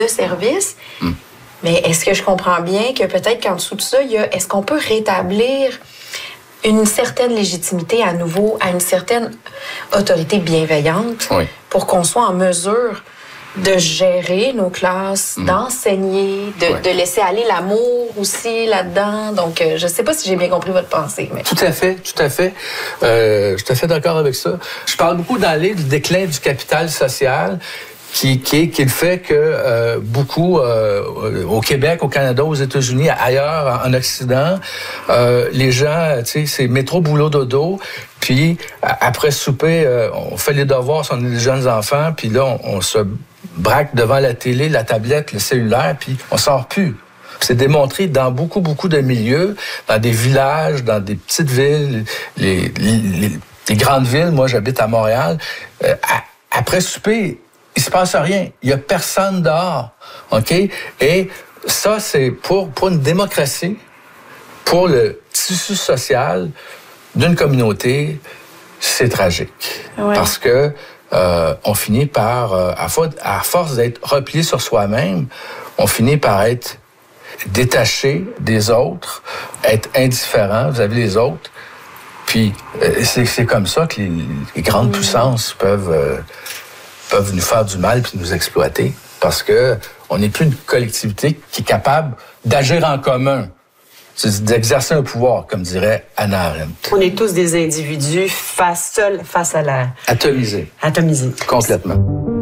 de service. Mais est-ce que je comprends bien que peut-être qu'en dessous de ça, est-ce qu'on peut rétablir une certaine légitimité à nouveau, à une certaine autorité bienveillante pour qu'on soit en mesure de gérer nos classes, d'enseigner, de laisser aller l'amour aussi là-dedans. Donc, je ne sais pas si j'ai bien compris votre pensée. Mais... Tout à fait, tout à fait. Je suis tout à fait d'accord avec ça. Je parle beaucoup dans le livre du déclin du capital social, qui le fait que beaucoup, au Québec, au Canada, aux États-Unis, ailleurs, en Occident, les gens, tu sais, c'est métro, boulot, dodo, puis après souper, on fait les devoirs si on est des jeunes enfants, puis là, on se braque devant la télé, la tablette, le cellulaire, puis on sort plus. C'est démontré dans beaucoup de milieux, dans des villages, dans des petites villes, les grandes villes. Moi, j'habite à Montréal. Après souper, il se passe rien. Il y a personne dehors, OK? Et ça, c'est pour une démocratie, pour le tissu social d'une communauté, c'est tragique. Ouais. Parce que on finit par, à force d'être replié sur soi-même, on finit par être détaché des autres, être indifférent vis-à-vis des autres. Puis c'est comme ça que les grandes puissances peuvent nous faire du mal puis nous exploiter, parce que on n'est plus une collectivité qui est capable d'agir en commun, c'est d'exercer un pouvoir, comme dirait Hannah Arendt. On est tous des individus seuls face à la... Atomisés. Complètement.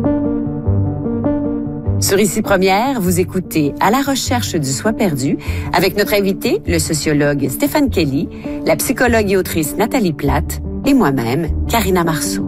Sur Ici Première, vous écoutez À la recherche du soi perdu avec notre invité, le sociologue Stéphane Kelly, la psychologue et autrice Nathalie Platte et moi-même, Karina Marceau.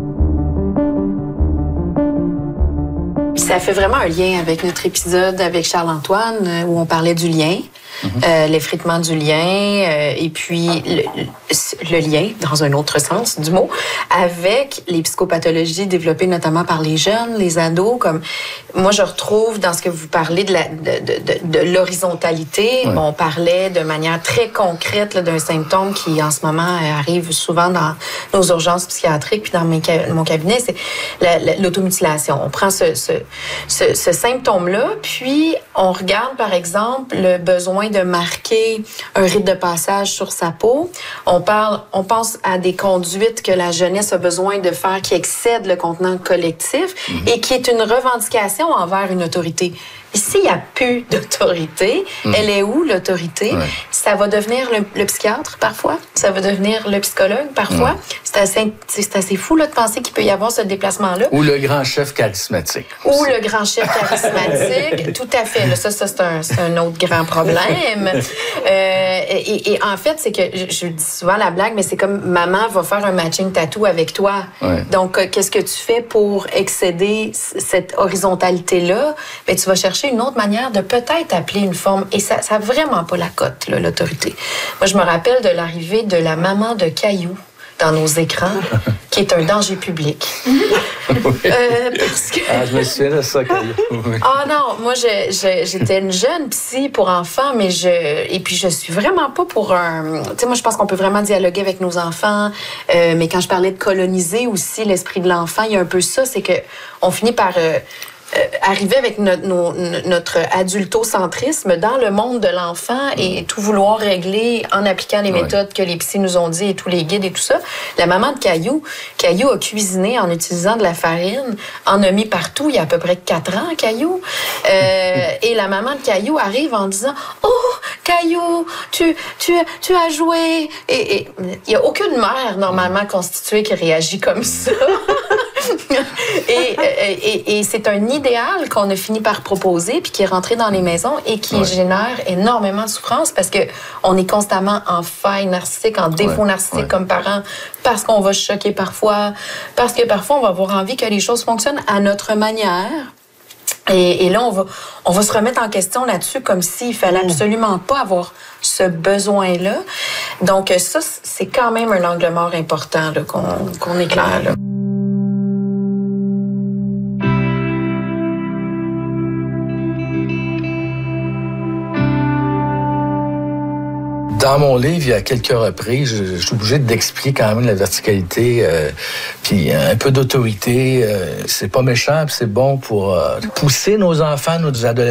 Ça fait vraiment un lien avec notre épisode avec Charles-Antoine où on parlait du lien. L'effritement du lien et puis le lien, dans un autre sens du mot, avec les psychopathologies développées notamment par les jeunes, les ados. Comme moi, je retrouve dans ce que vous parlez de l'horizontalité. Ouais. On parlait de manière très concrète d'un symptôme qui, en ce moment, arrive souvent dans nos urgences psychiatriques puis dans mon cabinet, c'est l'automutilation. On prend ce symptôme-là, puis on regarde, par exemple, le besoin de marquer un rite de passage sur sa peau. On pense à des conduites que la jeunesse a besoin de faire qui excèdent le contenant collectif et qui est une revendication envers une autorité. Ici, il n'y a plus d'autorité. Elle est où, l'autorité? Ouais. Ça va devenir le psychiatre, parfois. Ça va devenir le psychologue, parfois. Ouais. C'est assez fou là, de penser qu'il peut y avoir ce déplacement-là. Ou le grand chef charismatique. Ou le grand chef charismatique. Tout à fait. Là, ça c'est un autre grand problème. Et en fait, c'est que, je dis souvent la blague, mais c'est comme maman va faire un matching tattoo avec toi. Ouais. Donc, qu'est-ce que tu fais pour excéder cette horizontalité-là? Bien, tu vas chercher une autre manière de peut-être appeler une forme. Et ça n'a vraiment pas la cote, là, l'autorité. Moi, je me rappelle de l'arrivée de la maman de Caillou dans nos écrans, qui est un danger public. Parce que... je me souviens de ça, Caillou. Oui. Ah non, moi, j'étais une jeune psy pour enfants, mais je suis vraiment pas pour un... Tu sais, moi, je pense qu'on peut vraiment dialoguer avec nos enfants, mais quand je parlais de coloniser aussi l'esprit de l'enfant, il y a un peu ça, c'est que on finit par... arriver avec notre adultocentrisme dans le monde de l'enfant et tout vouloir régler en appliquant les méthodes que les psys nous ont dit et tous les guides et tout ça. La maman de Caillou a cuisiné en utilisant de la farine, en a mis partout il y a à peu près 4 ans, Caillou. Et la maman de Caillou arrive en disant « Oh, Caillou, tu as joué! » Et il n'y a aucune mère normalement constituée qui réagit comme ça. Et c'est un idéal qu'on a fini par proposer puis qui est rentré dans les maisons et qui génère énormément de souffrance parce que on est constamment en faille narcissique, en défaut narcissique comme parents, parce qu'on va se choquer parfois, parce que parfois on va avoir envie que les choses fonctionnent à notre manière. Et là, on va se remettre en question là-dessus comme s'il fallait absolument pas avoir ce besoin-là. Donc ça, c'est quand même un angle mort important là, qu'on éclaire là. Dans mon livre, il y a quelques reprises, je suis obligé d'expliquer quand même la verticalité, puis un peu d'autorité. C'est pas méchant, puis c'est bon pour pousser nos enfants, nos adolescents